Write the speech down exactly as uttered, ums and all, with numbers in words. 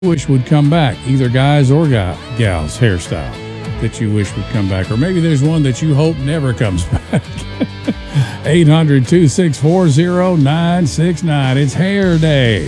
wish would come back, either guys or guy, gals hairstyle that you wish would come back, or maybe there's one that you hope never comes back. eight hundred, two six four, zero nine six nine. It's hair day.